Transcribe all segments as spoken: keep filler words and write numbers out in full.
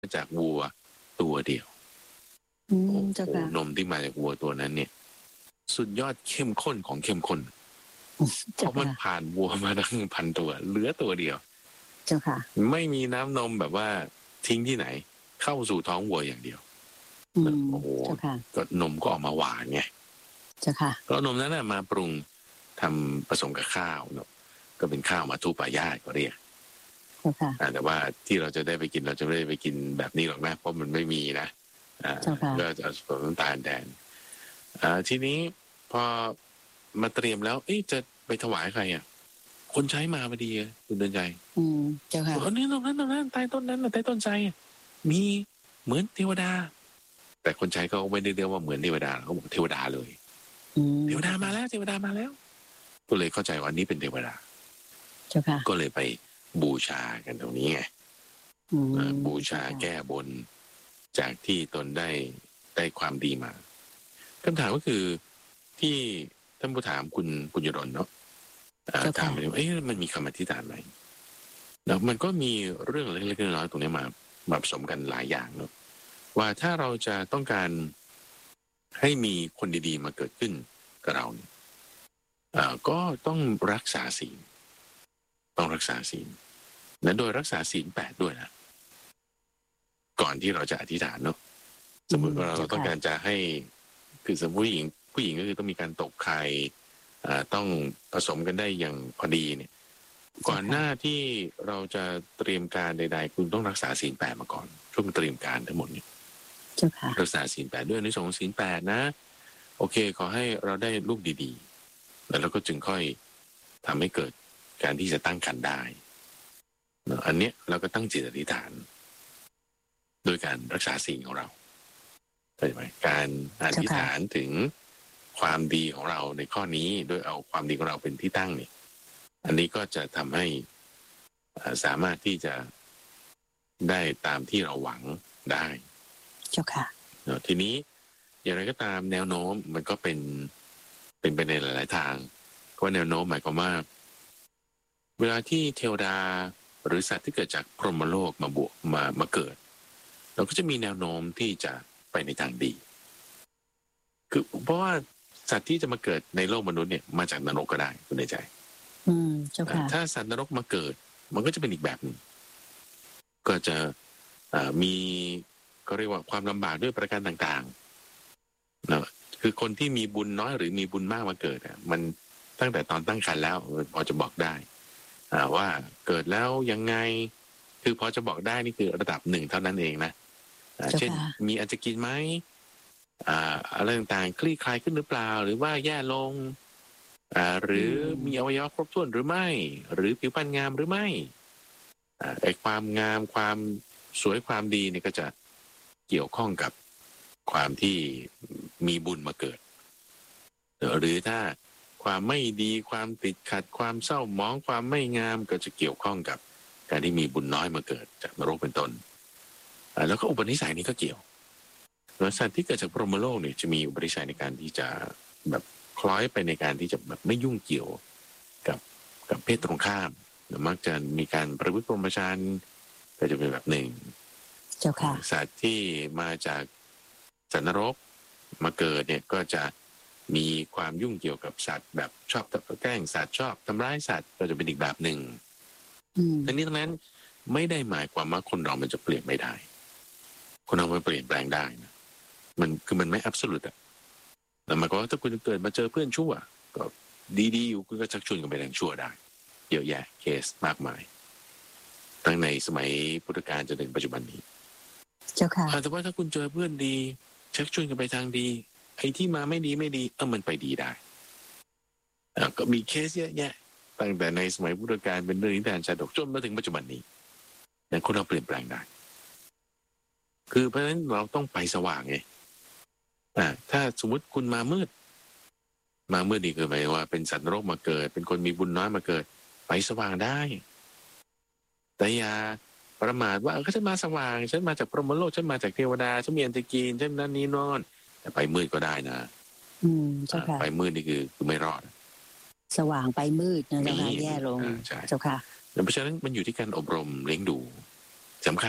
จากวัวตัวเดียวอืมโอ้เจ้าโหค่ะนมที่มาจากวัวตัวนั้นเนี่ย สุดยอดเข้มข้นของเข้มข้น เพเจ้าราะมันค่ะผ่านวัวมาตั้ง พัน ตัว เหลือตัวเดียวเจ้าค่ะไม่มีน้ำนมแบบว่าทิ้งที่ไหน เข้าสู่ท้องวัวอย่างเดียวอืมโอ้โหเจ้าค่ะก็นมก็ออกมาหวานไงเจ้าค่ะก็เอานมนั้นน่ะมาปรุงทำผสมกับข้าวเนาะ ก็เป็นข้าวมัทุปายาตก็เรียกเจ้าค่ะอ่า แต่ว่าที่เราจะได้ไปกิน เราจะไม่ได้ไปกินแบบนี้หรอกนะ เพราะมันไม่มีนะ อ่าเจ้าค่ะก็จะผสมน้ำตาลแทน อ่า ทีนี้พอมาเตรียมแล้ว เอ๊ะ จะไปถวายใครอะ คนใช้มาพอดีอะคุณเดือนใจอืม เจ้าค่ะบอก "เออ เนี่ยตรงนั้น ตรงนั้น ใต้ต้นนั้นน่ะ ใต้ต้นไทรอะ มีเหมือนเทวดา" แต่คนใช้เขาก็ไม่ได้เรียกว่าเหมือนเทวดา เขาบอกเทวดาเลยอืมเทวดามาแล้ว เทวดามาแล้ว ก็เลยเข้าใจว่านี่เป็นเทวดาเจ้าค่ะก็เลยไปบูชากันตรงนี้ไงอืมอ่า บูชาเจ้าค่ะแก้บน จากที่ตนได้ ได้ความดีมา คำถามก็คือที่ท่านผู้ถามคุณ คุณยดลเนาะ อ่าเจ้าถาค่ะมมาว่า เอ๊ะ มันมีคำอธิษฐานไหม? แล้วมันก็มีเรื่องเล็ก ๆ น้อย ๆ ตรงนี้มา มาผสมกันหลายอย่างเนาะ ว่าถ้าเราจะต้องการให้มีคนดี ๆ มาเกิดขึ้นกับเราเนี่ย อ่า ก็ต้องรักษาศีล ต้องรักษาศีล และโดยรักษาศีล แปด ด้วยนะ ก่อนที่เราจะอธิษฐานเนาะ สมมุติว่าอืมเราเจ้าค่ะต้องการจะให้ คือสมมุติผู้หญิง ผู้หญิงก็คือต้องมีการตกไข่ อ่า ต้องผสมกันได้อย่างพอดีเนี่ย ก่อนหน้าที่เราจะเตรียมการใด ๆ คุณต้องรักษาศีล แปด มาก่อน ช่วงเตรียมการทั้งหมดเนี่ยเจ้าค่ะรักษาศีล แปด ด้วยอานิสงส์ของศีล แปด นะ โอเค ขอให้เราได้ลูกดี ๆ แล้วเราก็จึงค่อยทำให้เกิดการที่จะตั้งครรภ์ได้เนาะ อันเนี้ยเราก็ตั้งจิตอธิษฐาน โดยการรักษาศีลของเรา เข้าใจไหม? การอธิษฐานถึงความดีของเราในข้อนี้ โดยเอาความดีของเราเป็นที่ตั้งเนี่ย อันนี้ก็จะทำให้ อ่า สามารถที่จะได้ตามที่เราหวังได้เจ้าค่ะเนาะ ทีนี้อย่างไรก็ตามแนวโน้มมันก็เป็น เป็นไปในหลาย ๆ ทาง ก็แนวโน้มหมายความว่า เวลาที่เทวดาหรือสัตว์ที่เกิดจากพรหมโลกมาบวก มา มาเกิด เราก็จะมีแนวโน้มที่จะไปในทางดี คือเพราะว่าสัตว์ที่จะมาเกิดในโลกมนุษย์เนี่ยมาจากนรกก็ได้คุณในใจอืม เจ้าอ่าค่ะถ้าสัตว์นรกมาเกิด มันก็จะเป็นอีกแบบหนึ่ง ก็จะ อ่า มี เขาเรียกว่าความลำบากด้วยประการต่าง ๆ เนาะ คือคนที่มีบุญน้อยหรือมีบุญมากมาเกิดอะ มันตั้งแต่ตอนตั้งครรภ์แล้ว มันพอจะบอกได้ อ่า ว่าเกิดแล้วยังไง คือพอจะบอกได้นี่คือระดับ หนึ่ง เท่านั้นเองนะ อ่าเจ้าเช่นค่ะมีอันจะกินไหม อ่า อะไรต่าง ๆ คลี่คลายขึ้นหรือเปล่า หรือว่าแย่ลง อ่า หรืออืมมีอวัยวะครบถ้วนหรือไม่ หรือผิวพรรณงามหรือไม่ อ่า ไอ้ความงาม ความสวย ความดีเนี่ยก็จะเกี่ยวข้องกับความที่ มีบุญมาเกิด หรือถ้าความไม่ดี ความติดขัด ความเศร้าหมอง ความไม่งาม ก็จะเกี่ยวข้องกับการที่มีบุญน้อยมาเกิดจากนรกเป็นต้น อ่า แล้วก็อุปนิสัยนี้ก็เกี่ยว แล้วสัตว์ที่เกิดจากพรหมโลกเนี่ยจะมีอุปนิสัยในการที่จะแบบคล้อยไปในการที่จะแบบไม่ยุ่งเกี่ยวกับ กับเพศตรงข้าม มักจะมีการประพฤติพรหมจรรย์ ก็จะเป็นแบบหนึ่งเจ้าค่ะสัตว์ที่มาจากสัตว์นรกมาเกิดเนี่ยก็จะมีความยุ่งเกี่ยวกับสัตว์แบบชอบแกล้งสัตว์ ชอบทำร้ายสัตว์ ก็จะเป็นอีกแบบหนึ่งอืมทั้งนี้ทั้งนั้นไม่ได้หมายความว่าคนเรามันจะเปลี่ยนไม่ได้ คนเรามันเปลี่ยนแปลงได้นะ มันคือมันไม่ absolute อะ แต่หมายความว่าถ้าคุณเกิดมาเจอเพื่อนชั่ว ก็ดี ๆ อยู่คุณก็ชักชวนกันไปทางชั่วได้ เยอะแยะเคสมากมาย ทั้งในสมัยพุทธกาลจนถึงปัจจุบันนี้เจ้าค่ะแต่ว่าถ้าคุณเจอเพื่อนดี ชักชวนกันไปทางดี ไอ้ที่มาไม่ดี ไม่ดี เออ มันไปดีได้ อ่า ก็มีเคสเยอะแยะ ตั้งแต่ในสมัยพุทธกาลเป็นเรื่องนิทานชาดกจนมาถึงปัจจุบันนี้ แต่คนเราเปลี่ยนแปลงได้ คือเพราะฉะนั้นเราต้องไปสว่างไง อ่า ถ้าสมมุติคุณมามืด มามืดนี่คือหมายว่าเป็นสัตว์นรกมาเกิด เป็นคนมีบุญน้อยมาเกิด ไปสว่างได้ แต่อย่าประมาทว่า เออ ฉันมาสว่าง ฉันมาจากพรหมโลก ฉันมาจากเทวดา ฉันมีอันจะกิน ฉันนั่นนี่โน่น แต่ไปมืดก็ได้นะอืม เจ้าค่ะไปมืดนี่คือ คือไม่รอดสว่างไปมืดนะเจ้าค่ะ แย่ลงอ่า ใช่เจ้าค่ะเพราะฉะนั้นมันอยู่ที่การอบรมเลี้ยงดูสำคัญ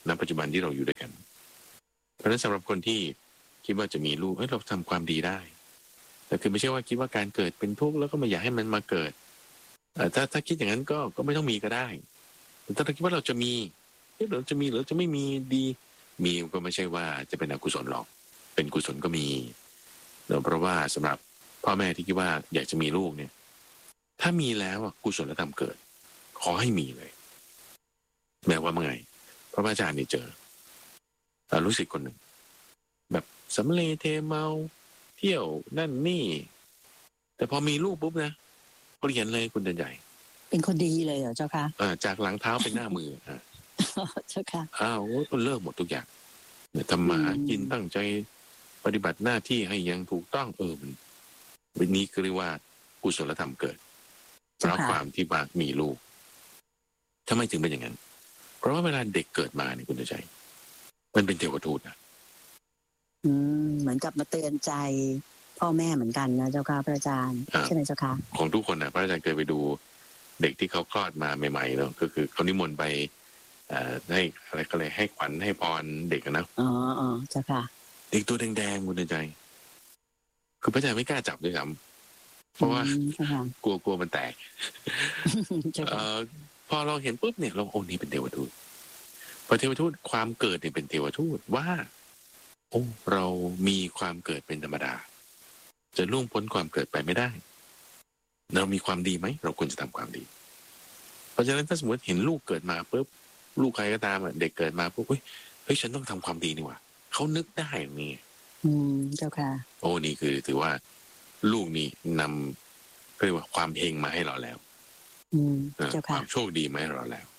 ณปัจจุบันที่เราอยู่ด้วยกันเพราะฉะนั้นสำหรับคนที่คิดว่าจะมีลูกเอ้ยเราทำความดีได้แต่คือไม่ใช่ว่าคิดว่าการเกิดเป็นทุกข์แล้วก็ไม่อยากให้มันมาเกิดถ้าถ้าคิดอย่างนั้นก็ก็ไม่ต้องมีก็ได้แต่ถ้าเราคิดว่าเราจะมีเราจะมีหรือจะไม่มีดีมีก็ไม่ใช่ว่าจะเป็นอกุศลหรอกเป็นกุศลก็มีเพราะว่าสำหรับพ่อแม่ที่คิดว่าอยากจะมีลูกเนี่ยถ้ามีแล้วกุศลธรรมเกิดขอให้มีเลยแม้ว่าเมื่อไงเพราะอาจารย์นี่เจอรู้สึกคนหนึ่งแบบสำเลเทเมาเที่ยวนั่นนี่แต่พอมีลูกปุ๊บนะเปลี่ยนเลยคุณเดินใหญ่เป็นคนดีเลยเหรอเจ้าคะอ่าจากหลังเท้าเป็นหน้ามืออ่าเจ้าค่ะอ้าวเลิกหมดทุกอย่างเนี่ยทำมาหากินตั้งใจปฏิบัติหน้าที่ให้ยังถูกต้องเออมันวันนี้ก็เรียกว่ากุศลธรรมเกิดเพราะความที่ว่ามีลูกทำไมถึงเป็นอย่างนั้นเพราะว่าเวลาเด็กเกิดมาเนี่ยคุณเดินใหญ่มันเป็นเทวทูตนะอืมเหมือนกับมาเตือนใจพ่อแม่เหมือนกันนะเจ้าค่ะพระอาจารย์ใช่ไหมเจ้าค่ะของทุกคนนะพระอาจารย์เคยไปดูเด็กที่เขาคลอดมาใหม่ๆเนาะก็คือเขานิมนต์ไปให้อะไรก็เลยให้ขวัญให้พรเด็กนะอ๋ออ๋อเจ้าค่ะเด็กตัวแดงๆคุณใจคือพระอาจารย์ไม่กล้าจับด้วยซ้ำเพราะว่ากลัวกลัวมันแตกเอ่อพอเราเห็นปุ๊บเนี่ยเราโอ้นี่เป็นเทวทูตพอเทวทูตความเกิดเนี่ยเป็นเทวทูตว่าโอ้เรามีความเกิดเป็นธรรมดาจะล่วงพ้นความเกิดไปไม่ได้เรามีความดีไหมเราควรจะทำความดีเพราะฉะนั้นถ้าสมมติเห็นลูกเกิดมาปุ๊บลูกใครก็ตามเด็กเกิดมาปุ๊บเฮ้ยเฮ้ยฉันต้องทำความดีนี่หว่าเขานึกได้นี่อืมเจ้าค่ะโอ้นี่คือถือว่าลูกนี่นำเรียกว่าความเฮงมาให้เราแล้วอืมเจ้าค่ะความโชคดีมาให้เราแล้ว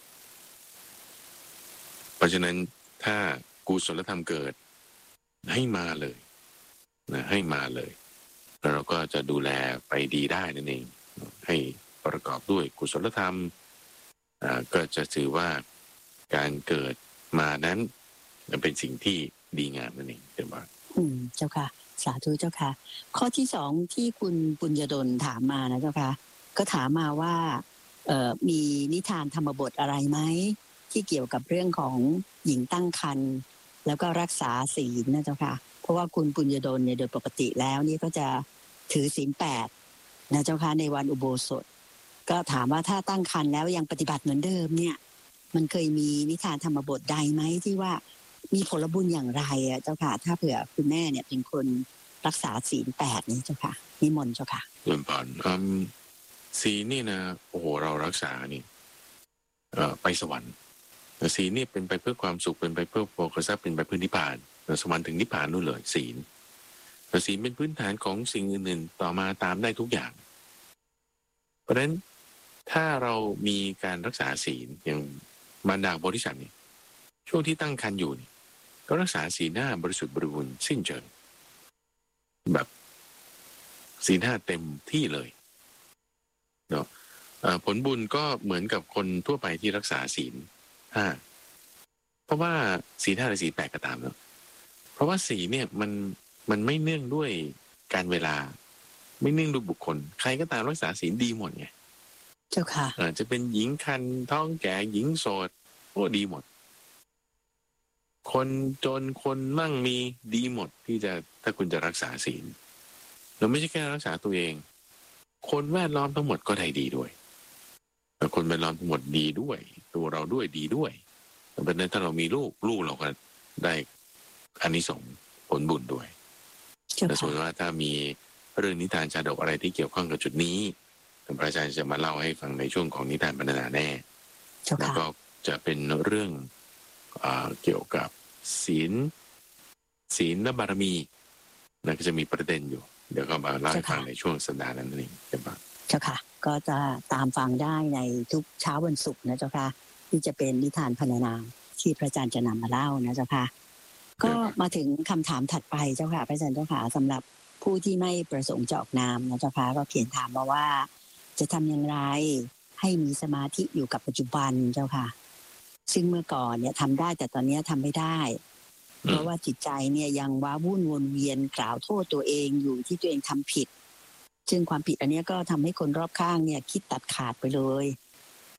เพราะฉะนั้นถ้ากุศลธรรมเกิดให้มาเลยนะให้มาเลยแล้วเราก็จะดูแลไปดีได้นั่นเองให้ประกอบด้วยกุศลธรรมอ่าก็จะถือว่าการเกิดมานั้นเป็นสิ่งที่ดีงามนั่นเองเป็นว่าอืมเจ้าค่ะสาธุเจ้าค่ะข้อที่สองที่คุณปุญญดลถามมานะเจ้าค่ะก็ถามมาว่าเอ่อมีนิทานธรรมบทอะไรไหมที่เกี่ยวกับเรื่องของหญิงตั้งครรภ์แล้วก็รักษาศีลนะเจ้าค่ะเพราะว่าคุณปุญญดลเนี่ยโดยปกติแล้วนี่ก็จะถือศีลแปดนะเจ้าค่ะในวันอุโบสถก็ถามว่าถ้าตั้งครรภ์แล้วยังปฏิบัติเหมือนเดิมเนี่ยมันเคยมีนิทานธรรมบทใดไหมที่ว่ามีผลบุญอย่างไรอ่ะเจ้าค่ะถ้าเผื่อคุณแม่เนี่ยเป็นคนรักษาศีลแปดนี่เจ้าค่ะนิมนต์เจ้าค่ะเริ่มผ่านอืมศีลนี่นะโอ้โหเรารักษานี่เอ่อไปสวรรค์ศีลนี่เป็นไปเพื่อความสุขเป็นไปเพื่อโภคทรัพย์เป็นไปเพื่อนิพพานสวรรค์ถึงนิพพานนู่นเลยศีลแต่ศีลเป็นพื้นฐานของสิ่งอื่นๆต่อมาตามได้ทุกอย่างเพราะฉะนั้นถ้าเรามีการรักษาศีลอย่างมารดาโพธิสัตว์เนี่ยช่วงที่ตั้งครรภ์อยู่นี่ก็รักษาศีลห้าบริสุทธิ์บริบูรณ์สิ้นเชิงแบบศีลห้าเต็มที่เลยเนาะผลบุญก็เหมือนกับคนทั่วไปที่รักษาศีลห้าเพราะว่าศีลห้าหรือศีลแปดก็ตามเนาะเพราะว่าศีลเนี่ยมันมันไม่เนื่องด้วยการเวลาไม่เนื่องด้วยบุคคลใครก็ตามรักษาศีลดีหมดไงเจ้าค่ะอาจจะเป็นหญิงคันท้องแก่หญิงโสดโอ้ดีหมดคนจนคนมั่งมีดีหมดที่จะถ้าคุณจะรักษาศีลเราไม่ใช่แค่รักษาตัวเองคนแวดล้อมทั้งหมดก็ได้ดีด้วยแต่คนแวดล้อมทั้งหมดดีด้วยตัวเราด้วยดีด้วยแต่เป็นนั้นถ้าเรามีลูกลูกเราก็ได้อานิสงส์ผลบุญด้วยแต่ส่วนว่าถ้ามีเรื่องนิทานชาดกอะไรที่เกี่ยวข้องกับจุดนี้ท่านพระอาจารย์จะมาเล่าให้ฟังในช่วงของนิทานบรรณนาแน่แล้วก็จะเป็นเรื่องเกี่ยวกับศีลศีลและบารมีนั่นก็จะมีประเด็นอยู่เดี๋ยวก็มาเล่าให้ฟังในช่วงสัปดาห์นั้นเองใช่ปะเจ้าค่ะก็จะตามฟังได้ในทุกเช้าวันศุกร์นะเจ้าค่ะที่จะเป็นนิทานพรรณนาที่พระอาจารย์จะนำมาเล่านะเจ้าค่ะก็มาถึงคำถามถัดไปเจ้าค่ะพระอาจารย์เจ้าค่ะสำหรับผู้ที่ไม่ประสงค์จะออกนามนะเจ้าค่ะก็เขียนถามมาว่าจะทำอย่างไรให้มีสมาธิอยู่กับปัจจุบันเจ้าค่ะซึ่งเมื่อก่อนเนี่ยทำได้แต่ตอนนี้ทำไม่ได้เพราะว่าจิตใจเนี่ยยังว้าวุ่นวนเวียนกล่าวโทษตัวเองอยู่ที่ตัวเองทำผิดซึ่งความผิดอันนี้ก็ทำให้คนรอบข้างเนี่ยคิดตัดขาดไปเลย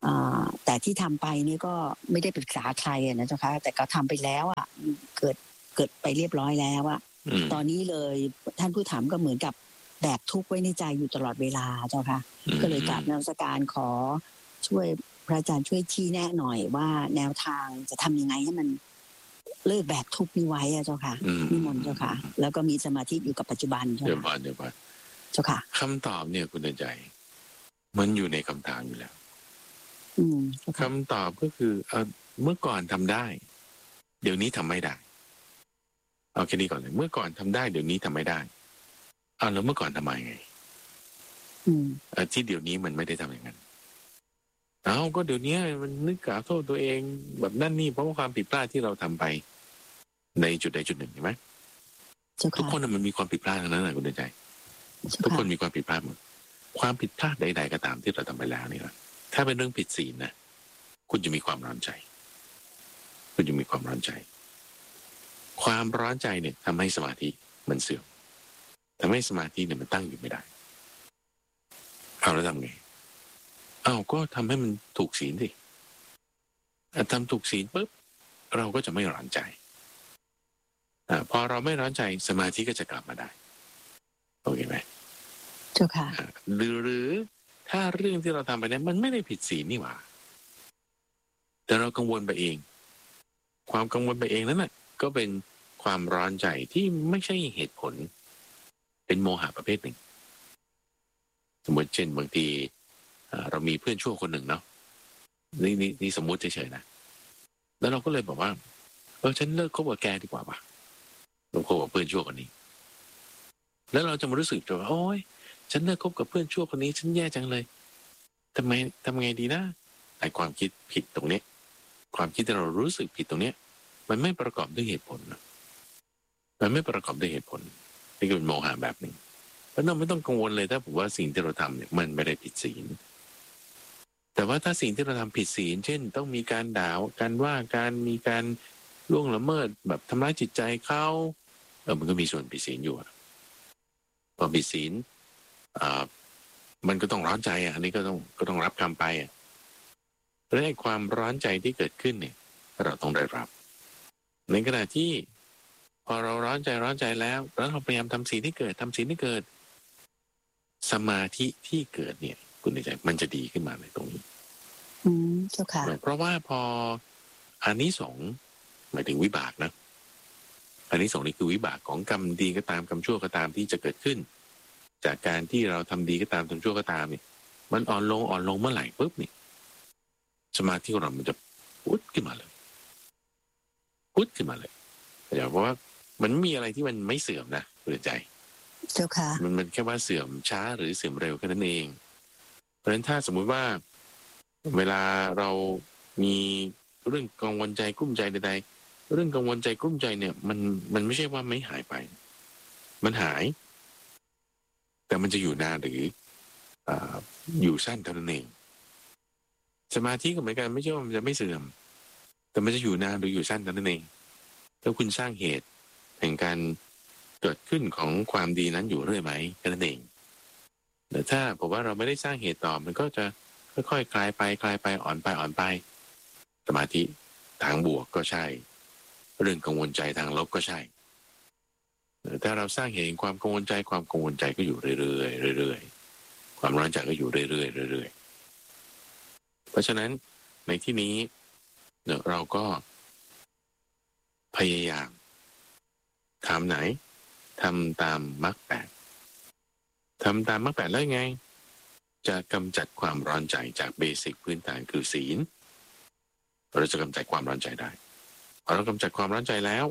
แต่ที่ทำไปนี่ก็ไม่ได้ปรึกษาใครนะเจ้าค่ะแต่ก็ทำไปแล้วอ่ะเกิดเกิดไปเรียบร้อยแล้วอ่ะตอนนี้เลยท่านผู้ถามก็เหมือนกับแบกทุกข์ไว้ในใจอยู่ตลอดเวลาเจ้าค่ะก็เลยกราบนมัสการขอช่วยพระอาจารย์ช่วยชี้แนะหน่อยว่าแนวทางจะทำยังไงให้มันเลิกแบกทุกข์นี้ไว้อะเจ้าค่ะนิมนต์เจ้าค่ะแล้วก็มีสมาธิอยู่กับปัจจุบันเจ้าค่ะเดี๋ยวก่อนเดี๋ยวก่อนเจ้าค่ะคำตอบเนี่ยคุณใจมันอยู่ในคำถามอยู่แล้วคำตอบก็คือเออเมื่อก่อนทำได้เดี๋ยวนี้ทำไม่ได้เอาแค่นี้ก่อนเลยเมื่อก่อนทำได้เดี๋ยวนี้ทำไม่ได้เอาแล้วเมื่อก่อนทำไมไงที่เดี๋ยวนี้มันไม่ได้ทำอย่างนั้นเอาก็เดี๋ยวนี้มันนึกกล่าวโทษตัวเองแบบนั่นนี่เพราะว่าความผิดพลาดที่เราทำไปในจุดใดจุดหนึ่งใช่ไหมทุกคนมันมีความผิดพลาดทั้งนั้นแหละคุณใจทุกคนมีความผิดพลาดหมดความผิดพลาดใดๆก็ตามที่เราทำไปแล้วนี่แหละถ้าเป็นเรื่องผิดศีลนะคุณจะมีความร้อนใจคุณจะมีความร้อนใจความร้อนใจเนี่ยทำให้สมาธิมันเสื่อมทำให้สมาธิเนี่ยมันตั้งอยู่ไม่ได้เอาแล้วทำไงอ้าวก็ทำให้มันถูกศีลสิทำถูกศีลปุ๊บเราก็จะไม่ร้อนใจอ่าพอเราไม่ร้อนใจสมาธิก็จะกลับมาได้โอเคไหมเจ้าค่ะหรือหรือถ้าเรื่องที่เราทำไปนั้นมันไม่ได้ผิดศีลนี่หว่าแต่เรากังวลไปเองความกังวลไปเองนั้นน่ะก็เป็นความร้อนใจที่ไม่ใช่เหตุผลเป็นโมหะประเภทหนึ่งสมมติเช่นบางทีเรามีเพื่อนชั่วคนหนึ่งเนาะนี่นี่นี่สมมุติเฉยๆนะแล้วเราก็เลยบอกว่าเออฉันเลิกคบกับแกดีกว่าป่ะเราคบกับเพื่อนชั่วคนนี้แล้วเราจะมารู้สึกว่าโอ๊ยฉันเลิกคบกับเพื่อนชั่วคนนี้ฉันแย่จังเลยทำไมทำไงดีนะไอ้ความคิดผิดตรงนี้ความคิดที่เรารู้สึกผิดตรงนี้มันไม่ประกอบด้วยเหตุผลมันไม่ประกอบด้วยเหตุผลนี่คือเป็นโมหะแบบหนึ่งเพราะนั้นไม่ต้องกังวลเลยถ้าผมว่าสิ่งที่เราทำเนี่ยมันไม่ได้ผิดศีลแต่ว่าถ้าสิ่งที่เราทำผิดศีลเช่นต้องมีการด่าการว่าการมีการล่วงละเมิดแบบทำร้ายจิตใจเขาเออมันก็มีส่วนผิดศีลอยู่พอผิดศีลอ่ามันก็ต้องร้อนใจอ่ะอันนี้ก็ต้องก็ต้องรับกรรมไปอ่ะและความร้อนใจที่เกิดขึ้นเนี่ยเราต้องได้รับในขณะที่พอเราร้อนใจร้อนใจแล้วแล้วเราพยายามทำสิ่งที่เกิดทำสิ่งที่เกิดสมาธิที่เกิดเนี่ยคุณใจมันจะดีขึ้นมาในตรงนี้อืมเจ้าค่ะเพราะว่าพออานิสงส์หมายถึงวิบากนะอานิสงส์นี่คือวิบากของกรรมดีก็ตามกรรมชั่วก็ตามที่จะเกิดขึ้นจากการที่เราทำดีก็ตามทำชั่วก็ตามเนี่ยมันอ่อนลงอ่อนลงเมื่อไหร่ปุ๊บนี่สมาธิของเรามันจะพุดขึ้นมาเลยพุดขึ้นมาเลยเพราะว่ามันมีอะไรที่มันไม่เสื่อมนะคุณใจเจ้าค่ะมันมันแค่ว่าเสื่อมช้าหรือเสื่อมเร็วแค่นั้นเองเพราะฉะนั้นถ้าสมมุติว่าเวลาเรามีเรื่องกังวลใจกลุ้มใจใดๆเรื่องกังวลใจกลุ้มใจเนี่ยมันมันไม่ใช่ว่าไม่หายไปมันหายแต่มันจะอยู่นานหรืออ่าอยู่สั้นเท่านั้นเองสมาธิก็เหมือนกันไม่ใช่ว่ามันจะไม่เสื่อมแต่มันจะอยู่นานหรืออยู่สั้นเท่านั้นเองถ้าคุณสร้างเหตุแห่งการเกิดขึ้นของความดีนั้นอยู่เรื่อยไหมแค่นั้นเองแต่ถ้าผมว่าเราไม่ได้สร้างเหตุต่อมันก็จะค่อยๆคลายไปคลายไปอ่อนไปอ่อนไปสมาธิทางบวกก็ใช่เรื่องกังวลใจทางลบก็ใช่ถ้าเราสร้างเหตุความกังวลใจความกังวลใจก็อยู่เรื่อยๆเรื่อยๆความร้อนใจก็อยู่เรื่อยๆเรื่อยๆเพราะฉะนั้นในที่นี้เราก็พยายามทำไหนทำตามมรรคแปดทำตามมรรคแปดแล้วไงจะกำจัดความร้อนใจจากเบสิกพื้นฐานคือศีลเราจะกำจัดความร้อนใจได้พอเรากำจัดความร้อนใจแล้ว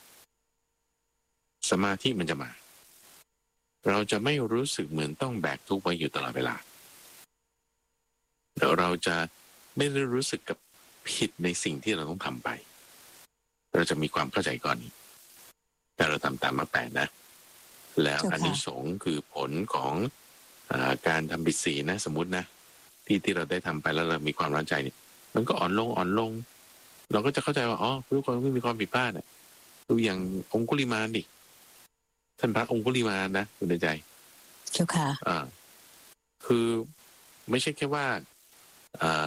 สมาธิมันจะมาเราจะไม่รู้สึกเหมือนต้องแบกทุกข์ไว้อยู่ตลอดเวลาเดี๋ยวเราจะไม่ได้รู้สึกกับผิดในสิ่งที่เราต้องทำไปเราจะมีความเข้าใจก่อนนี้แต่เราทำตามมรรคแปดนะแล้วอานิสงส์คือผลของอ่าการทำบิดศีลนะสมมุตินะที่ที่เราได้ทำไปแล้วเรามีความร้อนใจเนี่ยมันก็อ่อนลงอ่อนลงเราก็จะเข้าใจว่าอ๋อทุกคนก็มีความผิดพลาดอ่ะดูอย่างองคุลิมานดิท่านพระองคุลิมานนะคุณใจเจ้าค่ะอ่าคือไม่ใช่แค่ว่าอ่า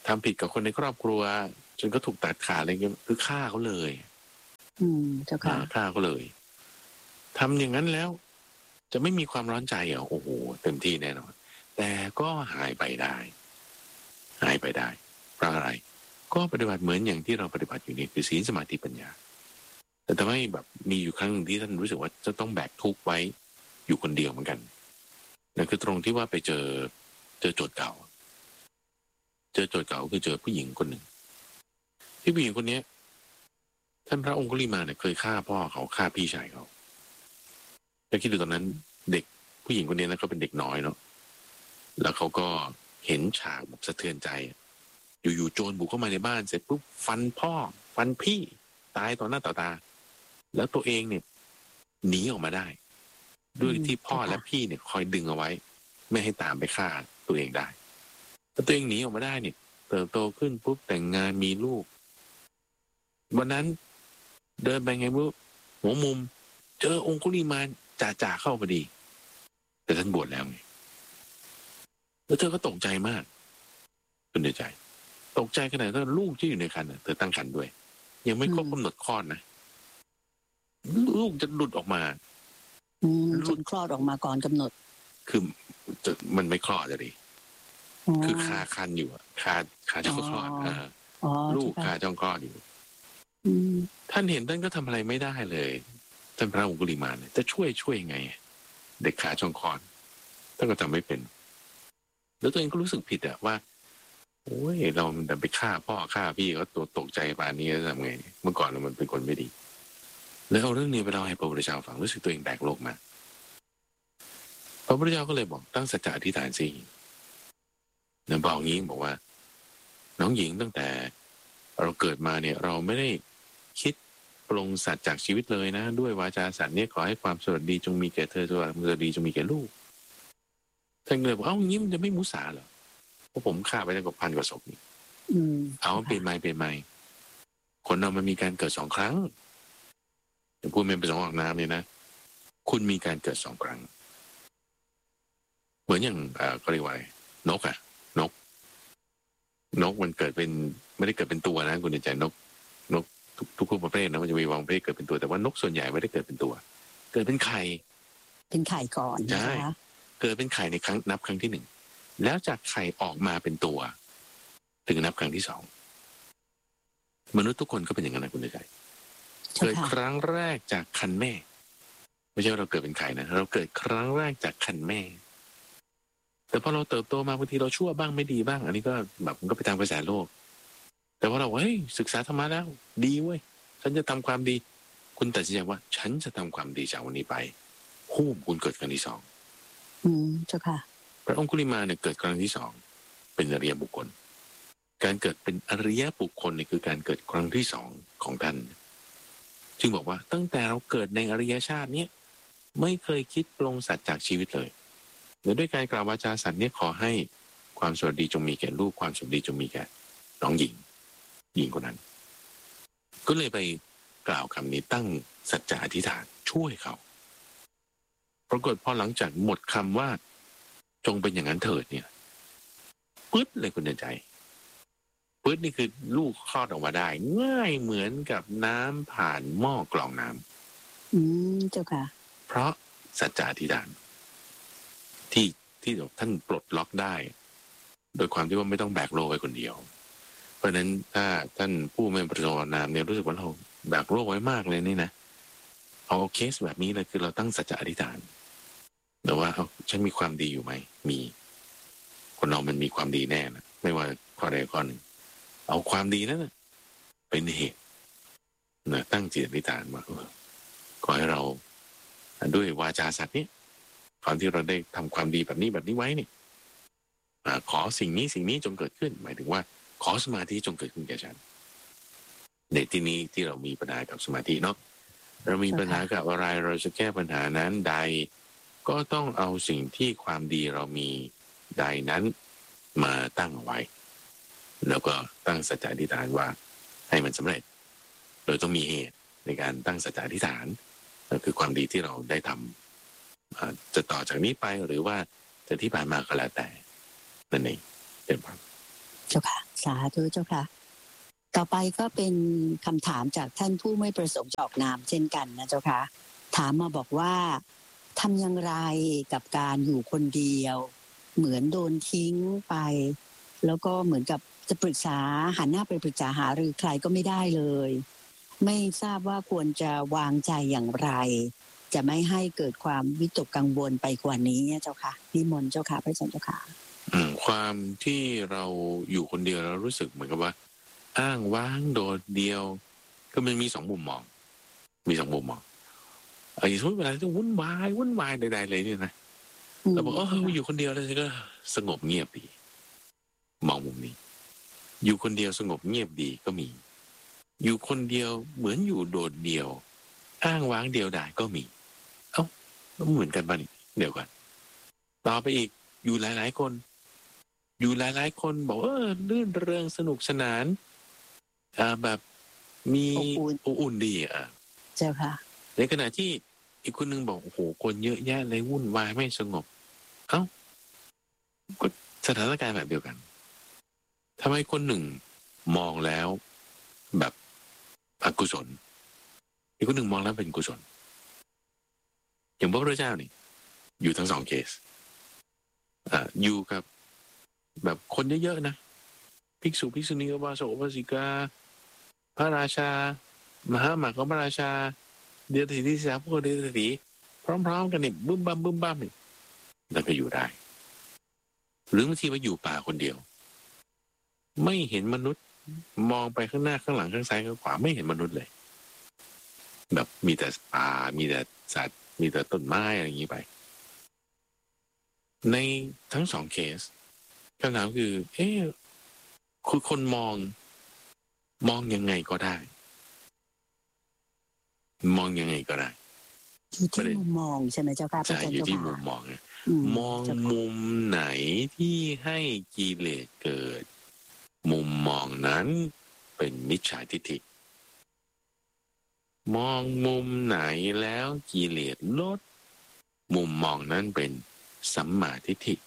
ทำผิดกับคนในครอบครัวจนก็ถูกตัดขาดอะไรเงี้ยคือฆ่าเขาเลยอืมเจ้าค่ะฆ่าเขาเลยทำอย่างนั้นแล้วจะไม่มีความร้อนใจเหรอโอ้โหเต็มที่แน่นอนแต่ก็หายไปได้หายไปได้เพราะอะไรก็ปฏิบัติเหมือนอย่างที่เราปฏิบัติอยู่นี่คือศีลสมาธิปัญญาแต่ทำให้แบบมีอยู่ครั้งหนึ่งที่ท่านรู้สึกว่าจะต้องแบกทุกข์ไว้อยู่คนเดียวเหมือนกันนั่นคือตรงที่ว่าไปเจอเจอโจทย์เก่าเจอโจทย์เก่าคือเจอผู้หญิงคนหนึ่งที่ผู้หญิงคนนี้ท่านพระองคุลิมาเนี่ยเคยฆ่าพ่อเขาฆ่าพี่ชายเขาแล้วคิดดูตอนนั้นเด็กผู้หญิงคนนี้นะเขาเป็นเด็กน้อยเนาะแล้วเขาก็เห็นฉากแบบสะเทือนใจอยู่ๆโจรบุกเข้ามาในบ้านเสร็จปุ๊บฟันพ่อฟันพี่ตายต่อหน้าต่อตาแล้วตัวเองเนี่ยหนีออกมาได้ด้วยที่พ่อและพี่เนี่ยคอยดึงเอาไว้ไม่ให้ตามไปฆ่าตัวเองได้แล้วตัวเองหนีออกมาได้เนี่ยเติบโตขึ้นปุ๊บแต่งงานมีลูกวันนั้นเดินไปไงปุ๊บหัวมุมเจอองคุลิมานจ่าจ่าเข้าพอดีแต่ท่านบวชแล้วไงแล้วเธอก็ตกใจมากคุณในใจตกใจขนาดที่ลูกที่อยู่ในครรภ์เธอตั้งครรภ์ด้วยยังไม่ครบกำหนดคลอดนะลูกจะหลุดออกมาจนคลอดออกมาก่อนกำหนดคือจะมันไม่คลอดเลยดิคือคาคันอยู่คาคาช่องคลอดลูกคาช่องคลอดอยู่ท่านเห็นท่านก็ทำอะไรไม่ได้เลยท่านพระองคุลิมานจะช่วยช่วยยังไงเด็กขาช่องคลอดท่านก็ทำไม่เป็นแล้วตัวเองก็รู้สึกผิดอะว่าโอ้ยเราแต่ไปฆ่าพ่อฆ่าพี่เขาตัวตกใจป่านนี้จะทำไงเมื่อก่อนเรามันเป็นคนไม่ดีแล้วเอาเรื่องนี้ไปเล่าให้พระพุทธเจ้าฟังรู้สึกตัวเองแบกโลกมาพระพุทธเจ้าก็เลยบอกตั้งสัจจะอธิษฐานสิเนี่ยบอกงี้บอกว่าน้องหญิงตั้งแต่เราเกิดมาเนี่ยเราไม่ได้คิดปรงสัตว์จากชีวิตเลยนะด้วยวาจาสัตว์เนี่ยขอให้ความสวัสดีจงมีแก่เธอตัวความสวัสดีจงมีแก่ลูกท่านเลยบอกเอ้าอย่างนี้มันจะไม่มุสาเหรอเพราะผมฆ่าไปได้กว่าพันกว่าศพนี่เอาเปลี่ยนใหม่เปลี่ยนใหม่คนเรามันมีการเกิดสองครั้งอย่างพูดเป็นภาษาออกน้ำเนี่ยนะคุณมีการเกิดสองครั้งเหมือนอย่างเอ่อเขาเรียกว่านกอะนกนกมันเกิดเป็นไม่ได้เกิดเป็นตัวนะคุณใจนกนกทุกทุกประเภทนะมันจะมีวางประเภทเกิดเป็นตัวแต่ว่านกส่วนใหญ่ไม่ได้เกิดเป็นตัวเกิดเป็นไข่เป็นไข่ก่อนใช่เกิดเป็นไข่ในครั้งนับครั้งที่หนึ่งแล้วจากไข่ออกมาเป็นตัวถึงนับครั้งที่สองมนุษย์ทุกคนก็เป็นอย่างนั้นนะคุณใจเกิดครั้งแรกจากครรภ์แม่ไม่ใช่ว่าเราเกิดเป็นไข่นะเราเกิดครั้งแรกจากครรภ์แม่แต่พอเราเติบโตมาบางทีเราชั่วบ้างไม่ดีบ้างอันนี้ก็แบบมันก็ไปตามกระแสโลกแต่ว่าเราเฮ้ยศึกษาธรรมะแล้วดีเว้ยฉันจะทำความดีคุณตัดสินใจว่าฉันจะทำความดีจากวันนี้ไปคู่คุณเกิดครั้งที่สองอืมเจ้าค่ะพระองคุลิมาเนี่ยเกิดครั้งที่สองเป็นอริยบุคคลการเกิดเป็นอริยบุคคลนี่คือการเกิดครั้งที่สองของท่านจึงบอกว่าตั้งแต่เราเกิดในอริยชาติเนี้ยไม่เคยคิดปรงสัตว์จากชีวิตเลยโดยด้วยการกล่าววาจาสัตว์เนี่ยขอให้ความสวัสดีจงมีแก่ลูกความสวัสดีจงมีแก่น้องหญิงหญิงคนนั้นก็เลยไปกล่าวคำนี้ตั้งสัจจะอธิษฐานช่วยเขาปรากฏพอหลังจากหมดคำว่าจงเป็นอย่างนั้นเถิดเนี่ยปึ๊ดเลยคุณเดินใจปึ๊ดนี่คือลูกคลอดออกมาได้ง่ายเหมือนกับน้ำผ่านหม้อกรองน้ำอืมเจ้าค่ะเพราะสัจจะอธิษฐานที่ที่ท่านปลดล็อกได้โดยความที่ว่าไม่ต้องแบกโลกไว้คนเดียวเพราะฉะนั้นถ้าท่านผู้ไม่ประสงค์นามเนี่ยรู้สึกว่าเราแบกโลกไว้มากเลยนี่นะเอาเคสแบบนี้เลยคือเราตั้งสัจจะอธิษฐานแต่ว่าเอาฉันมีความดีอยู่ไหมมีคนเรามันมีความดีแน่นะไม่ว่าข้อใดข้อหนึ่งเอาความดีนั้นนะเป็นเหตุนะตั้งจิตอธิษฐานว่าขอให้เราด้วยวาจาสัตย์นี้ตอนที่เราได้ทำความดีแบบนี้แบบนี้ไว้เนี่ยขอสิ่งนี้สิ่งนี้จงเกิดขึ้นหมายถึงว่าขอสมาธิจงเกิดขึ้นแก่ฉันในที่นี้ที่เรามีปัญหากับสมาธิเนาะเรามีปัญหากับอะไรเราจะแก้ปัญหานั้นใดก็ต้องเอาสิ่งที่ความดีเรามีใดนั้นมาตั้งไว้แล้วก็ตั้งสัจจะอธิษฐานว่าให้มันสำเร็จโดยต้องมีเหตุในการตั้งสัจจะอธิษฐานนั่นคือความดีที่เราได้ทำจะต่อจากนี้ไปหรือว่าจะที่ผ่านมาก็แล้วแต่นั่นเองเป็นครับเจ้าค่ะสาธุเจ้าค่ะต่อไปก็เป็นคำถามจากท่านผู้ไม่ประสงค์จะออกนามเช่นกันนะเจ้าค่ะถามมาบอกว่าทำอย่างไรกับการอยู่คนเดียวเหมือนโดนทิ้งไปแล้วก็เหมือนกับจะปรึกษาหันหน้าไปปรึกษาหารือใครก็ไม่ได้เลยไม่ทราบว่าควรจะวางใจอย่างไรจะไม่ให้เกิดความวิตกกังวลไปกว่านี้เจ้าค่ะนิมนต์เจ้าค่ะพระอาจารย์เจ้าค่ะอืมความที่เราอยู่คนเดียวแล้วรู้สึกเหมือนกับว่าอ้างว้างโดดเดียวก็มันมีสองมุมมองมีสองมุมมองไอ้สมมติเวลาที่วุ่นวายวุ่นวายใดๆเลยเนี่ยนะเราบอกเอออยู่คนเดียวแล้วก็สงบเงียบดีมองมุมนี้อยู่คนเดียวสงบเงียบดีก็มี อยู่คนเดียวเหมือนอยู่โดดเดี่ยวอ้างว้างเดียวดายก็มีเอ้ามันเหมือนกันป่ะนี่เดี๋ยวก่อนต่อไปอีกอยู่หลายๆคนอยู่หลายๆคนบอกเออลื่นเริงสนุกสนานอ่าแบบมีอบอุ่นดีอ่ะเจ้าค่ะในขณะที่อีกคนนึงบอกโอ้โหคนเยอะแยะเลยวุ่นวายไม่สงบเอ้าก็สถานการณ์แบบเดียวกันทำไมคนหนึ่งมองแล้วแบบอกุศลอีกคนหนึ่งมองแล้วเป็นกุศลอย่างพระพุทธเจ้านี่อยู่ทั้งสองเคสอ่าอยู่กับแบบคนเยอะๆนะภิกษุภิกษุณีอุบาสกอุบาสิกาพระราชามหาหมากพระราชาเดียรถีที่สามพวกเดียรถีพร้อมๆกันนี่บึ้มบ้ามบึ้มบ้ามนี่แล้วก็อยู่ได้หรือบางทีมาอยู่ป่าคนเดียวไม่เห็นมนุษย์มองไปข้างหน้าข้างหลังข้างซ้ายข้างขวาไม่เห็นมนุษย์เลยแบบมีแต่ป่ามีแต่สัตว์มีแต่ต้นไม้อะไรอย่างนี้ไปในทั้งสองเคสคำถามคือเอ๊ะคือคนมองมองยังไงก็ได้มองยังไงก็ได้อยู่ที่มุมมองใช่ไหมเจ้าค่ะใช่อยู่ที่มุมมองมองมุมไหนที่ให้กิเลสเกิดมุมมองนั้นเป็นมิจฉาทิฏฐิมองมุมไหนแล้วกิเลสลดมุมมองนั้นเป็นสัมมาทิฏฐิ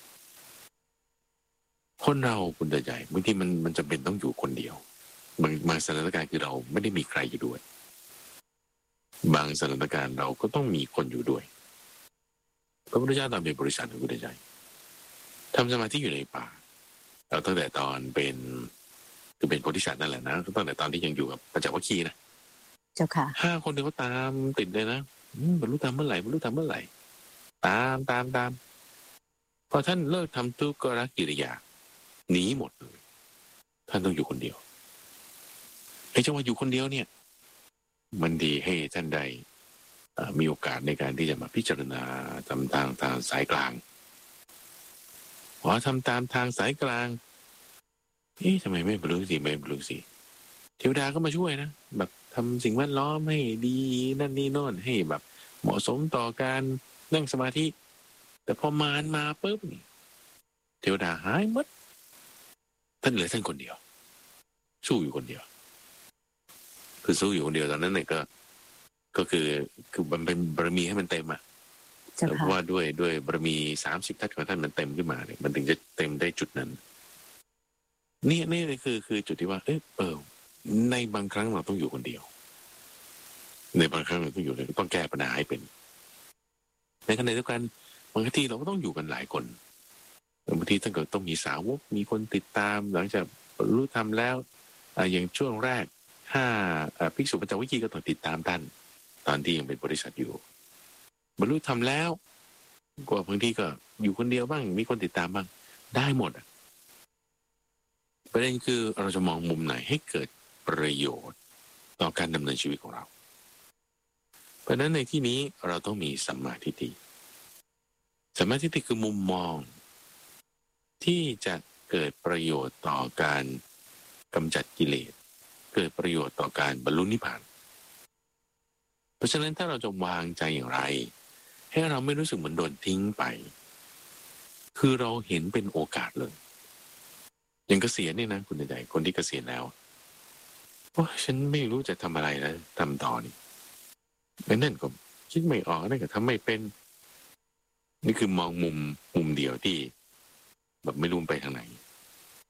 คนเราคุณใหญ่บางทีมันมันจำเป็นต้องอยู่คนเดียวบางบางสถานการณ์คือเราไม่ได้มีใครอยู่ด้วยบางสถานการณ์เราก็ต้องมีคนอยู่ด้วยพระพุทธเจ้าตามเป็นบริษัทของพระพุทธเจ้าทำสมาธิอยู่ในป่าเราตั้งแต่ตอนเป็นคือเป็นโพธิสัตว์นั่นแหละนะตั้งแต่ตอนที่ยังอยู่กับปัญจวัคคีย์นะเจ้าค่ะห้าคนที่เขาตามติดเลยนะบรรลุธรรมเมื่อไหร่บรรลุธรรมเมื่อไหร่ตามตามตามพอท่านเลิกทำทุกขกิริยาหนีหมดเลยท่านต้องอยู่คนเดียวไอ้จังหวะอยู่คนเดียวเนี่ยมันดีให้ท่านได้มีโอกาสในการที่จะมาพิจารณาทำทางทางสายกลางพอทำตามทางสายกลางเอ๊ะทำไมไม่บรรลุสิไม่บรรลุสิเทวดาก็มาช่วยนะแบบทำสิ่งแวดล้อมให้ดีนั่นนี่โน่นให้แบบเหมาะสมต่อการนั่งสมาธิแต่พอมารมาปุ๊บนี่เทวดาหายหมดท่านเหลือท่านคนเดียวสู้อยู่คนเดียวคือสู้อยู่คนเดียวตอนนั้นเนี่ยก็ก็คือคือมันเป็นบารมีให้มันเต็มอ่ะเพราะว่าด้วยด้วยบารมีสามสิบทัศของท่านมันเต็มขึ้นมาเนี่ยมันถึงจะเต็มได้จุดนั้นนี่นี่เลยคือคือจุดที่ว่าเออเออในบางครั้งเราต้องอยู่คนเดียวในบางครั้งเราต้องอยู่เลยต้องแก้ปัญหาให้เป็นในขณะเดียวกันบางทีเราก็ต้องอยู่กันหลายคนบางทีถ้าเกิดต้องมีสาวกมีคนติดตามหลังจากรู้ทำแล้วอย่างช่วงแรกห้าภิกษุปัญจวัคคีย์ก็ต้องติดตามท่านตอนที่ยังเป็นบริษัทอยู่บรรลุธรรมแล้วก็บางทีก็อยู่คนเดียวบ้างมีคนติดตามบ้างได้หมดประเด็นคือเราจะมองมุมไหนให้เกิดประโยชน์ต่อการดำเนินชีวิตของเราเพราะฉะนั้นในที่นี้เราต้องมีสัมมาทิฏฐิสัมมาทิฏฐิคือมุมมองที่จะเกิดประโยชน์ต่อการกำจัดกิเลสเกิดประโยชน์ต่อการบรรลุนิพพานเพราะฉะนั้นถ้าเราจะวางใจอย่างไรให้เราไม่รู้สึกเหมือนโดนทิ้งไปคือเราเห็นเป็นโอกาสเลยอย่างเกษียณเนี่ยนะคุณใหญ่คนที่เกษียณแล้วโอ้ฉันไม่รู้จะทำอะไรแล้วทำต่อนี่นั่นก็คิดไม่ออกนั่นก็ทำไม่เป็นนี่คือมองมุมมุมเดียวที่แบบไม่รู้ไปทางไหน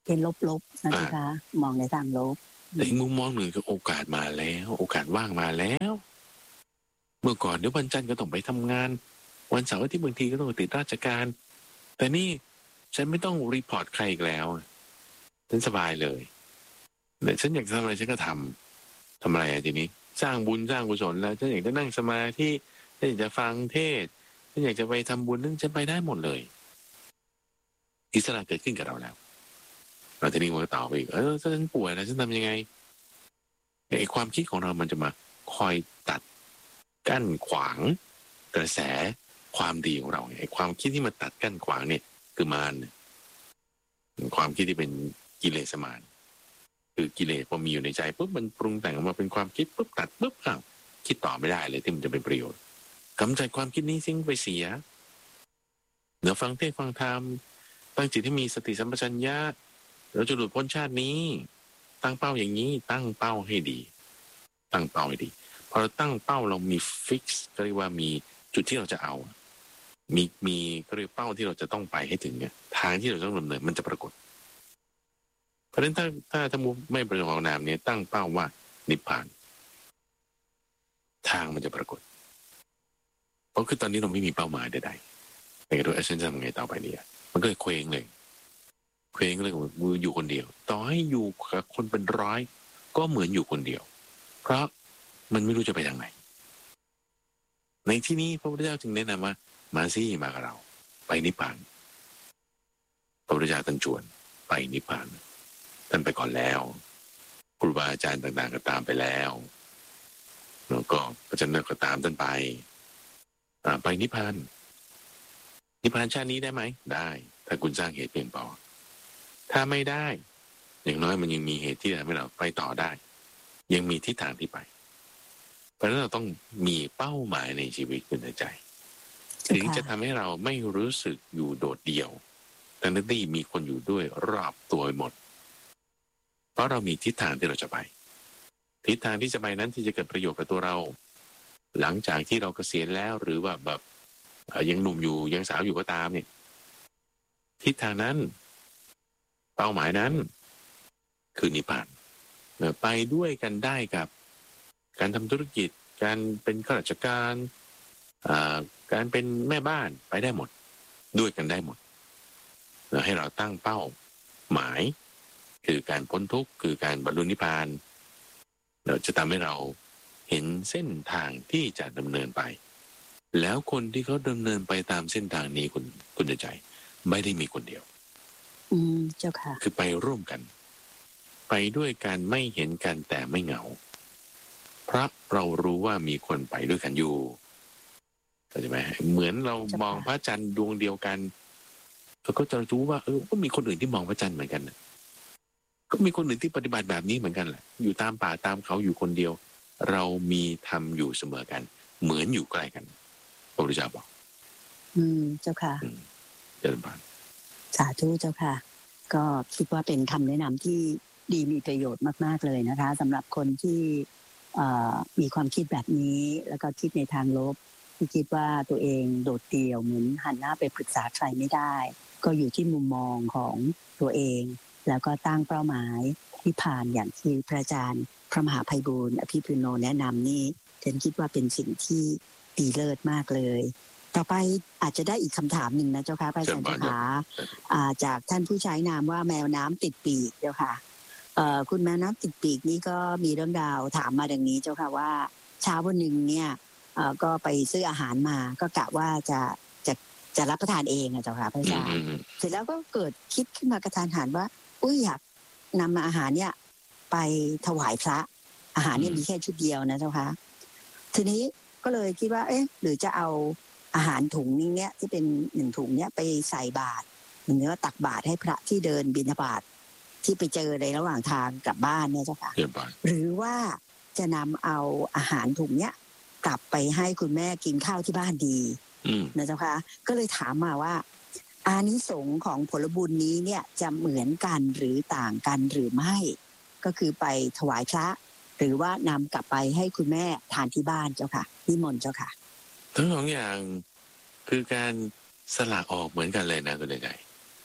เป็นลบๆนะเจ้าค่ะมองในทางลบแต่อีกมุมมองหนึ่งคือโอกาสมาแล้วโอกาสว่างมาแล้วเมื่อก่อนเดี๋ยววันจันทร์ก็ต้องไปทำงานวันเสาร์อาทิตย์บางทีก็ต้องติดราชการแต่นี่ฉันไม่ต้องรีพอร์ตใครอีกแล้วฉันสบายเลยแต่ฉันอยากทำอะไรฉันก็ทำทำอะไรอะทีนี้สร้างบุญสร้างกุศลแล้วฉันอยากจะนั่งสมาธิฉันอยากจะฟังเทศน์ฉันอยากจะไปทำบุญนั่นฉันไปได้หมดเลยอิสระเกิดขึ้นกับเราแล้วเราจะนี่มันก็ตอบไปอีกเออฉันป่วยแล้วฉันทำยังไงไอ้ความคิดของเรามันจะมาคอยตัดกั้นขวางกระแสความดีของเราไอ้ความคิดที่มาตัดกั้นขวางเนี่ยคือมารความคิดที่เป็นกิเลสมารคือกิเลสพอมีอยู่ในใจปุ๊บมันปรุงแต่งออกมาเป็นความคิดปุ๊บตัดปุ๊บอ้าวคิดต่อไม่ได้เลยที่มันจะเป็นประโยชน์กำจัดความคิดนี้สิ้นไปเสียเดี๋ยวฟังเทศน์ฟังธรรมตั้งจิตให้มีสติสัมปชัญญะเราจะหลุดพ้นชาตินี้ตั้งเป้าอย่างนี้ตั้งเป้าให้ดีตั้งเป้าให้ดีพอเราตั้งเป้าเรามีฟิกซ์ก็เรียกว่ามีจุดที่เราจะเอามีมีก็เรียกเป้าที่เราจะต้องไปให้ถึงเนี่ยทางที่เราต้องดำเนินมันจะปรากฏเพราะฉะนั้นถ้าถ้าถ้ามุไม่ประสงค์นามเนี่ยตั้งเป้าว่านิพพานทางมันจะปรากฏเพราะคือตอนนี้เราไม่มีเป้าหมายใดๆแต่โดยฉันจะทำไงต่อไปเนี่ยมันก็เลยเคว้งเลยเคว้งเลยมืออยู่คนเดียวต่อให้อยู่กับคนเป็นร้อยก็เหมือนอยู่คนเดียวเพราะมันไม่รู้จะไปทางไหนในที่นี้พระพุทธเจ้าจึงแนะนำว่ามาสิมากับเราไปนิพพานพระพุทธเจ้าท่านชวนไปนิพพานท่านไปก่อนแล้วครูบาอาจารย์ต่างๆก็ตามไปแล้วแล้วก็พระเจ้าก็ตามท่านไปไปนิพพานนิพพานชาตินี้ได้ไหมได้ถ้าคุณสร้างเหตุเพียงพอถ้าไม่ได้อย่างน้อยมันยังมีเหตุที่ทำให้เราไปต่อได้ยังมีทิศทางที่ไปเพราะฉะนั้นเราต้องมีเป้าหมายในชีวิตขึ้นในใจถึงจะทำให้เราไม่รู้สึกอยู่โดดเดี่ยวทั้งที่มีคนอยู่ด้วยรอบตัวหมดเพราะเรามีทิศทางที่เราจะไปทิศทางที่จะไปนั้นที่จะเกิดประโยชน์กับตัวเราหลังจากที่เราเกษียณแล้วหรือว่าแบบยังหนุ่มอยู่ยังสาวอยู่ก็ตามเนี่ยทิศทางนั้นเป้าหมายนั้นคือนิพพานไปด้วยกันได้กับการทำธุรกิจการเป็นข้าราชการการเป็นแม่บ้านไปได้หมดด้วยกันได้หมดให้เราตั้งเป้าหมายคือการพ้นทุกข์คือการบรรลุนิพพานเราจะทำให้เราเห็นเส้นทางที่จะดำเนินไปแล้วคนที่เขาดำเนินไปตามเส้นทางนี้คุณคุณใจไม่ได้มีคนเดียวอืมเจ้าค่ะคือไปร่วมกันไปด้วยกันไม่เห็นกันแต่ไม่เหงาเพราะเรารู้ว่ามีคนไปด้วยกันอยู่เข้าใจไหมเหมือนเรามองพระจันทร์ดวงเดียวกันเราก็จะรู้ว่าเออก็มีคนอื่นที่มองพระจันทร์เหมือนกันก็มีคนอื่นที่ปฏิบัติแบบนี้เหมือนกันแหละอยู่ตามป่าตามเขาอยู่คนเดียวเรามีทำอยู่เสมอกันเหมือนอยู่ใกล้กันพระพุทธเจ้าบอกอืมเจ้าค่ะเจริญพรสาธุเจ้าค่ะก็คิดว่าเป็นคำแนะนำที่ดีมีประโยชน์มากๆเลยนะคะสำหรับคนที่มีความคิดแบบนี้แล้วก็คิดในทางลบที่คิดว่าตัวเองโดดเดี่ยวเหมือนหันหน้าไปปรึกษาใครไม่ได้ก็อยู่ที่มุมมองของตัวเองแล้วก็ตั้งเป้าหมายที่ผ่านอย่างที่พระอาจารย์พระมหาไพบูลย์อภิปุโนแนะนำนี่ฉันคิดว่าเป็นสิ่งที่ดีเลิศมากเลยต่อไปอาจจะได้อีกคำถามหนึ่งนะเจ้าค่ะพระอาจารย์เจ้าค่ะจากท่านผู้ใช้นามว่าแมวน้ำติดปีกเจ้าค่ะคุณแมวน้ำติดปีกนี้ก็มีเรื่องราวถามมาดังนี้เจ้าค่ะว่าเช้าวันหนึ่งเนี่ยก็ไปซื้ออาหารมาก็กะว่าจะจะจะรับประทานเองอะเจ้าค่ะพระอาจารย์เสร็จแล้วก็เกิดคิดขึ้นมากระทานหันว่าอุ้ยอยากนำอาหารเนี่ยไปถวายพระอาหารเนี่ยมีแค่ชุดเดียวนะเจ้าค่ะทีนี้ก็เลยคิดว่าเอ๊ะหรือจะเอาอาหารถุงนี้เนี่ยที่เป็นหนึ่งถุงเนี่ยไปใส่บาตรหรือว่าตักบาตรให้พระที่เดินบิณฑบาตที่ไปเจอในระหว่างทางกลับบ้านเนี่ยเจ้าค่ะหรือว่าจะนำเอาอาหารถุงเนี้ยกลับไปให้คุณแม่กินข้าวที่บ้านดีนะเจ้าค่ะก็เลยถามมาว่าอานิสงส์ของผลบุญนี้เนี่ยจะเหมือนกันหรือต่างกันหรือไม่ก็คือไปถวายพระหรือว่านำกลับไปให้คุณแม่ทานที่บ้านเจ้าค่ะนิมนต์เจ้าค่ะทั้งสองอย่างคือการสละออกเหมือนกันเลยนะคุณใหญ่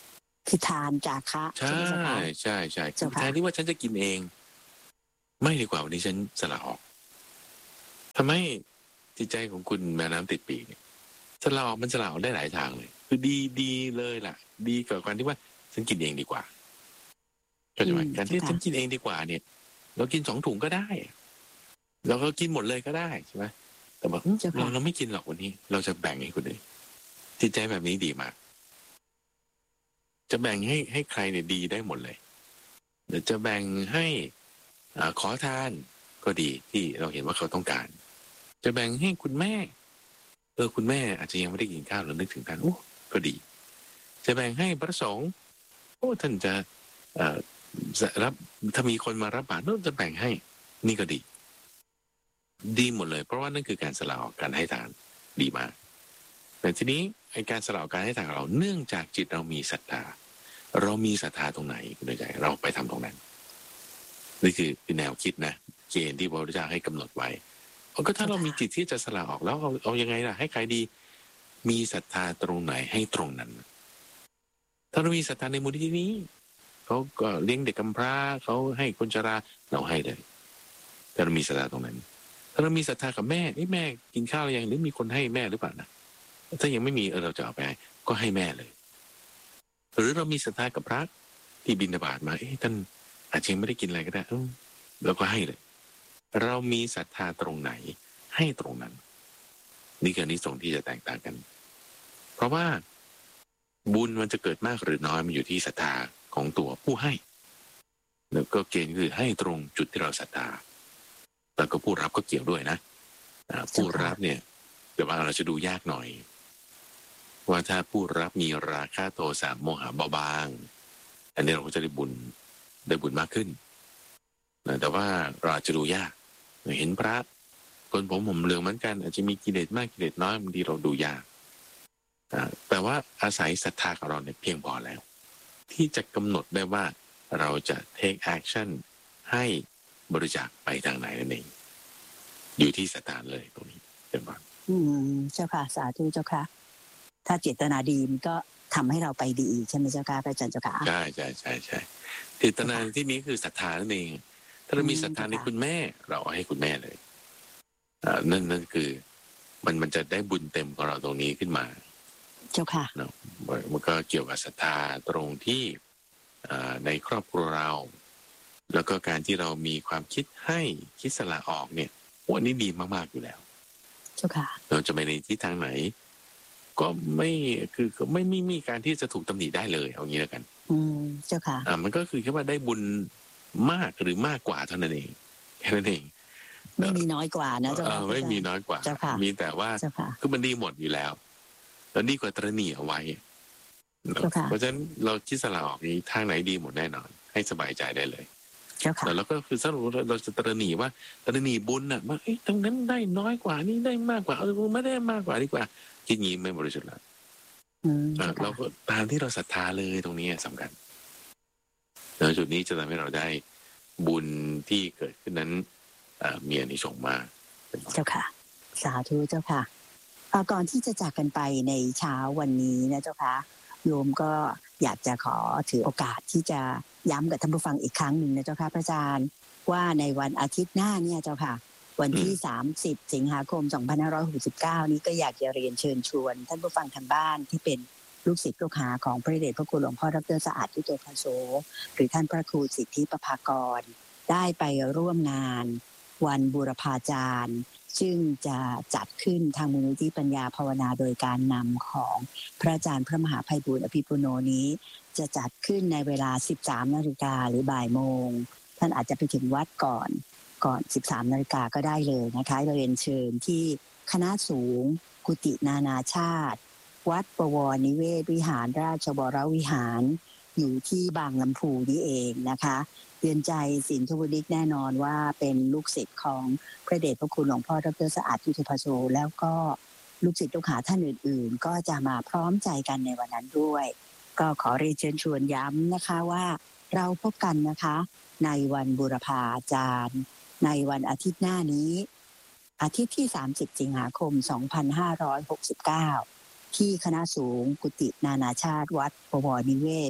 คือทานจาคะใช่ใช่ไหมเจ้าคะใช่ใช่เจ้าค่ะแทนที่ว่าฉันจะกินเอง ไม่ดีกว่าวันนี้ฉันสละออกทำให้จิตใจของคุณแม่น้ำติดปีกเนี่ยสละออกมันสละออกได้หลายทางเลย คือดีดีเลยล่ะ ดีกว่าการที่ว่าฉันกินเองดีกว่าเข้าใจไหมการที่ฉันกินเองดีกว่าเนี่ย เรากินสองถุงก็ได้เราก็กินหมดเลยก็ได้ใช่ไหมแต่ว่าเราเราไม่กินหรอกวันนี้ เราจะแบ่งให้คนอื่นจิตใจแบบนี้ดีมาก จะแบ่งให้ให้ใครเนี่ยดีได้หมดเลยเดี๋ยวจะแบ่งให้อ่าขอทานก็ดีที่เราเห็นว่าเขาต้องการ จะแบ่งให้คุณแม่เออคุณแม่อาจจะยังไม่ได้กินข้าวเรานึกถึงท่านโอ้ก็ดี จะแบ่งให้พระสงฆ์โอ้ท่านจะเอ่อรับถ้ามีคนมารับบาตรเราจะแบ่งให้นี่ก็ดี ดีหมดเลยเพราะว่านั่นคือการสละออกการให้ทานดีมากแต่ทีนี้ไอการสละออกการให้ทานของเราเนื่องจากจิตเรามีศรัทธาเรามีศรัทธาตรงไหนคุณใจเราไปทำตรงนั้นนี่คือแนวคิดนะเกณฑ์ที่พระพุทธเจ้าให้กำหนดไว้ก็ถ้าเรามีจิตที่จะสละออกแล้วเอาเอายังไงล่ะให้ใครดีมีศรัทธาตรงไหนให้ตรงนั้นถ้าเรามีศรัทธาในมูลนิธินี้เขาก็เลี้ยงเด็กกำพร้าเขาให้คนชราเราให้เลยถ้าเรามีศรัทธาตรงนั้นถ้าเรามีศรัทธากับแม่นี่แม่กินข้าวยังหรือมีคนให้แม่หรือเปล่านะถ้ายังไม่มีเออเราจะเอาไปก็ให้แม่เลยหรือเรามีศรัทธากับพระที่บิณฑบาตมาเอ๊ะท่านอาจจะไม่ได้กินอะไรก็ได้เออเราก็ให้เลยเรามีศรัทธาตรงไหนให้ตรงนั้นนี่คืออานิสงส์ที่จะแตกต่างกันเพราะว่าบุญมันจะเกิดมากหรือน้อยมันอยู่ที่ศรัทธาของตัวผู้ให้แล้วก็เกณฑ์คือให้ตรงจุดที่เราศรัทธาแล้วก็ผู้รับก็เกี่ยวด้วยนะผู้รับเนี่ยแต่ว่าเราจะดูยากหน่อยว่าถ้าผู้รับมีราคะโทสะโมหะเบาบางอันนี้เราก็จะได้บุญได้บุญมากขึ้นแต่ว่าเราจะดูยากเห็นพระคนผมผมเหลืองเหมือนกันอาจจะมีกิเลสมากกิเลสน้อยบางทีเราดูยากแต่ว่าอาศัยศรัทธาของเราเนี่ยเพียงพอแล้วที่จะกำหนดได้ว่าเราจะ take action ให้บริจาคไปทางไหนนั่นเองอยู่ที่ศรัทธาเลยตรงนี้เป็นบ้างอืมเจ้าค่ะสาธุเจ้าค่ะถ้าเจตนาดีมันก็ทำให้เราไปดีใช่ไหมเจ้าค่ะพระอาจารย์เจ้าค่ะใช่ใช่ใช่ใช่เจตนาที่นี้คือศรัทธานั่นเองถ้าเรามีศรัทธาในคุณแม่เราเอาให้คุณแม่เลยอ่านั่นนั่นคือมันมันจะได้บุญเต็มของเราตรงนี้ขึ้นมาเจ้าค่ะเนาะมันก็เกี่ยวกับศรัทธาตรงที่ในครอบครัวเราแล้วก็การที่เรามีความคิดให้คิดสละออกเนี่ยวันนี้ดีมากๆอยู่แล้วเจ้าค่ะเราจะไปในทิศทางไหนก็ไม่คือไม่ไม่มีการที่จะถูกตำหนิได้เลยเอางี้แล้วกันอืมเจ้าค่ะอ่ามันก็คือแค่ว่าได้บุญมากหรือมากกว่าเท่านั้นเองแค่นั้นเองไม่มีน้อยกว่านะเจ้าค่ะไม่มีน้อยกว่ามีแต่ว่าคือมันดีหมดอยู่แล้วแล้วดีกว่าตระหนี่เอาไว้เพราะฉะนั้นเราคิดสละออกนี้ทางไหนดีหมดแน่นอนให้สบายใจได้เลยแต่เราก็คือสรุปเราจะตระหนี่ว่าตระหนี่บุญน่ะว่าไอ้ตรงนั้นได้น้อยกว่านี่ได้มากกว่าเออไม่ได้มากกว่าดีกว่าคิดงี้ไม่บริสุทธิ์แล้วเราก็ตามที่เราศรัทธาเลยตรงนี้สำคัญแล้วจุดนี้จะทำให้เราได้บุญที่เกิดขึ้นนั้นมีอานิสงส์มากเจ้าค่ะสาธุเจ้าค่ะก่อนที่จะจากกันไปในเช้าวันนี้นะเจ้าค่ะโยมก็อยากจะขอถือโอกาสที่จะย้ำกับท่านผู้ฟังอีกครั้งหนึ่งนะเจ้าค่ะพระอาจารย์ว่าในวันอาทิตย์หน้าเนี่ยเจ้าค่ะวันที่สามสิบสิงหาคมสองพันห้าร้อยหกสิบเก้านี้ก็อยากจะเรียนเชิญชวนท่านผู้ฟังทางบ้านที่เป็นลูกศิษย์ลูกหาของพระเดชพระคุณหลวงพ่อดร.สะอาดยุโตภโสหรือท่านพระครูสิทธิประภากรได้ไปร่วมงานวันบูรพาจารย์ซึ่งจะจัดขึ้นทางมูลนิธิปัญญาภาวนาโดยการนำของพระอาจารย์พระมหาไพบูลย์อภิปุโนนี้จะจัดขึ้นในเวลา สิบสามนาฬิกาหรือบ่ายโมงท่านอาจจะไปถึงวัดก่อนก่อน สิบสามนาฬิกาก็ได้เลยนะคะเรียนเชิญที่คณะสูงกุฏินานาชาติวัดบวรนิเวศวิหารราชบรวิหารอยู่ที่บางลำพูนี่เองนะคะเตือนใจสินธุบุริกแน่นอนว่าเป็นลูกศิษย์ของพระเดชพระคุณหลวงพ่อดร.สะอาดยุโตภโสแล้วก็ลูกศิษย์ลูกหาท่านอื่นๆก็จะมาพร้อมใจกันในวันนั้นด้วยก็ขอเรียนเชิญชวนย้ำนะคะว่าเราพบกันนะคะในวันบูรพาจารย์ในวันอาทิตย์หน้านี้อาทิตย์ที่สามสิบสิงหาคมสองพันห้าร้อยหกสิบเก้าที่คณะสูงกุฏินานาชาติวัดบวรนิเวศ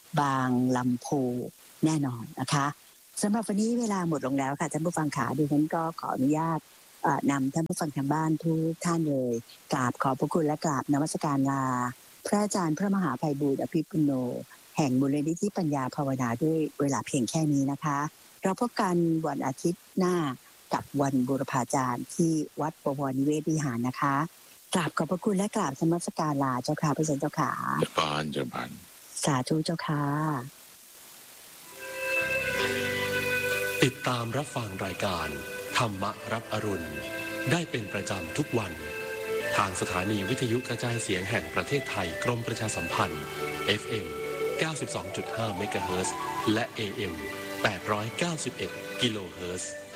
บางลำพูแน่นอนนะคะสำหรับวันนี้เวลาหมดลงแล้วค่ะท่านผู้ฟังขาดิฉันก็ขออนุญาตนำท่านผู้ฟังทางบ้านทุกท่านเลยกราบขอบพระคุณและกราบนมัสการลาพระอาจารย์พระมหาไพบูลย์อภิปุโนแห่งมูลนิธิปัญญาภาวนาด้วยเวลาเพียงแค่นี้นะคะเราพบกันวันอาทิตย์หน้ากับวันบูรพาจารย์ที่วัดบวรนิเวศวิหารนะคะกราบขอบพระคุณและกราบนมัสการลาเจ้าค่ะพระเจ้าค่ะเจ้าพานเจ้าพานสาธุเจ้าค่ะติดตามรับฟังรายการธรรมรับอรุณได้เป็นประจำทุกวันทางสถานีวิทยุกระจายเสียงแห่งประเทศไทยกรมประชาสัมพันธ์ เอฟ เอ็ม เก้าสิบสองจุดห้า เมกะเฮิรตซ์และ เอ เอ็ม แปดร้อยเก้าสิบเอ็ด กิโลเฮิรตซ์